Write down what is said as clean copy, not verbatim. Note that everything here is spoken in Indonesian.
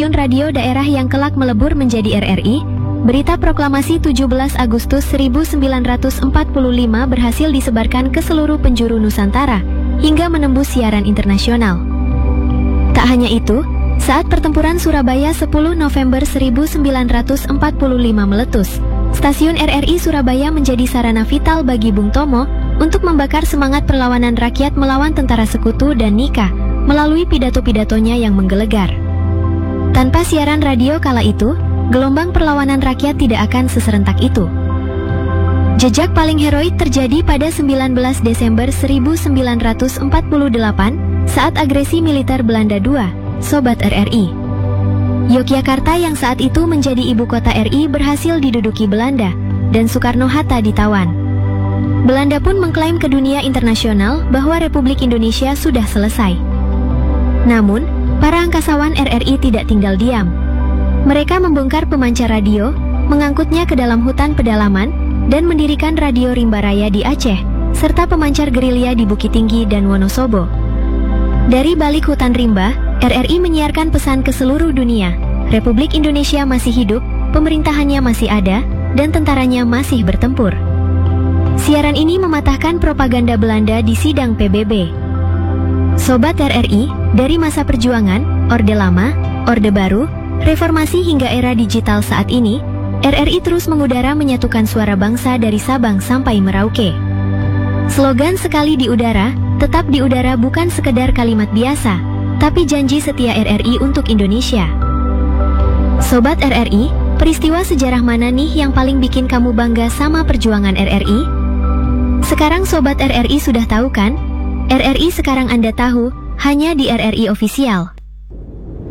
stasiun radio daerah yang kelak melebur menjadi RRI, berita proklamasi 17 Agustus 1945 berhasil disebarkan ke seluruh penjuru Nusantara hingga menembus siaran internasional. Tak hanya itu, saat pertempuran Surabaya 10 November 1945 meletus, stasiun RRI Surabaya menjadi sarana vital bagi Bung Tomo untuk membakar semangat perlawanan rakyat melawan tentara sekutu dan Nika melalui pidato-pidatonya yang menggelegar. Tanpa siaran radio kala itu, gelombang perlawanan rakyat tidak akan seserentak itu. Jejak paling heroik terjadi pada 19 Desember 1948 saat agresi militer Belanda II, Sobat RRI. Yogyakarta yang saat itu menjadi ibu kota RI berhasil diduduki Belanda dan Soekarno-Hatta ditawan. Belanda pun mengklaim ke dunia internasional bahwa Republik Indonesia sudah selesai. Namun, para angkasawan RRI tidak tinggal diam. Mereka membongkar pemancar radio, mengangkutnya ke dalam hutan pedalaman, dan mendirikan Radio Rimba Raya di Aceh, serta pemancar gerilya di Bukit Tinggi dan Wonosobo. Dari balik hutan rimba, RRI menyiarkan pesan ke seluruh dunia. Republik Indonesia masih hidup, pemerintahannya masih ada, dan tentaranya masih bertempur. Siaran ini mematahkan propaganda Belanda di sidang PBB. Sobat RRI, dari masa perjuangan, Orde Lama, Orde Baru, Reformasi hingga era digital saat ini, RRI terus mengudara menyatukan suara bangsa dari Sabang sampai Merauke. Slogan sekali di udara, tetap di udara bukan sekedar kalimat biasa, tapi janji setia RRI untuk Indonesia. Sobat RRI, peristiwa sejarah mana nih yang paling bikin kamu bangga sama perjuangan RRI? Sekarang Sobat RRI sudah tahu kan? RRI sekarang Anda tahu, hanya di RRI Official.